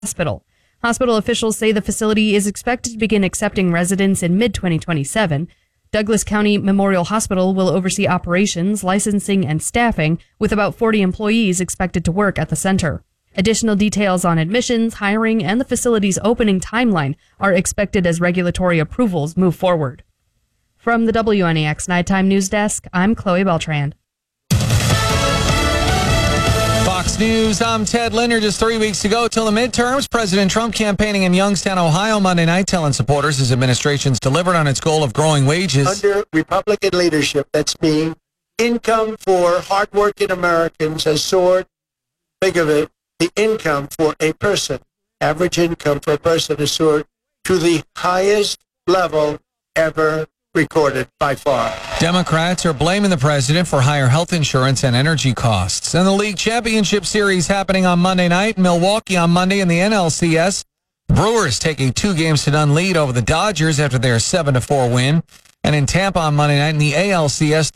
Hospital. Hospital officials say the facility is expected to begin accepting residents in mid-2027. Douglas County Memorial Hospital will oversee operations, licensing, and staffing, with about 40 employees expected to work at the center. Additional details on admissions, hiring, and the facility's opening timeline are expected as regulatory approvals move forward. From the WNEX Nighttime News Desk, I'm Chloe Beltran. Fox News, I'm Ted Linder. Just 3 weeks to go till the midterms. President Trump campaigning in Youngstown, Ohio Monday night, telling supporters his administration's delivered on its goal of growing wages. Under Republican leadership, that's mean income for hardworking Americans has soared. Think of it, the income for a person, average income for a person has soared to the highest level ever recorded by far. Democrats are blaming the president for higher health insurance and energy costs. And the league championship series happening on Monday night, Milwaukee on Monday in the NLCS. Brewers take a 2-0 lead over the Dodgers after their 7-4 win. And in Tampa on Monday night in the ALCS,